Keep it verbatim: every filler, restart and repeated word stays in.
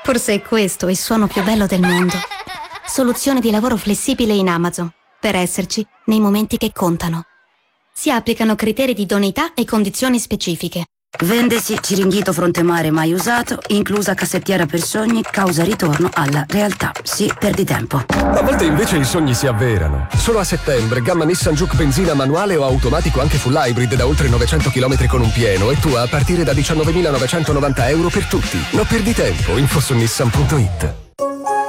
Forse è questo il suono più bello del mondo. Soluzione di lavoro flessibile in Amazon, per esserci nei momenti che contano. Si applicano criteri di idoneità e condizioni specifiche. Vendesi Ciringhito fronte mare mai usato, inclusa cassettiera per sogni, causa ritorno alla realtà. Sì, perdi tempo. A volte invece i sogni si avverano. Solo a settembre, gamma Nissan Juke benzina manuale o automatico anche full hybrid da oltre novecento chilometri con un pieno e tua a partire da diciannovemilanovecentonovanta euro per tutti. Non perdi tempo, info su nissan punto it.